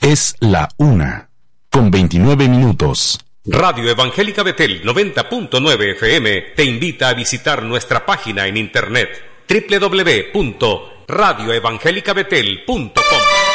Es la 1:29. Radio Evangélica Betel 90.9 FM te invita a visitar nuestra página en internet www.radioevangelicabetel.com.